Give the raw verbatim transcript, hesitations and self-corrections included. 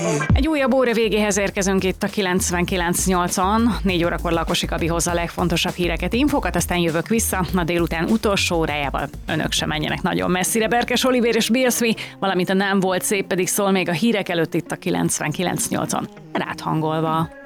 Egy újabb óra végéhez érkezünk itt a kilencvenkilenc nyolcon. Négy órakor Lakosi Gabi hozza a legfontosabb híreket, infokat, aztán jövök vissza a délután utolsó órájával. Önök sem menjenek nagyon messzire. Berkes Olivér és Bill Smith, valamint a Nem volt szép pedig szól még a hírek előtt itt a kilencvenkilenc nyolcon. Ráthangolva.